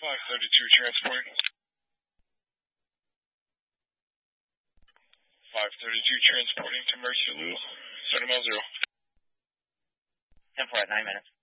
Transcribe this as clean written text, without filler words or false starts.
532 transport. 532 transporting to Mercy Lou. 7 mile 0. 10 for at 9 minutes.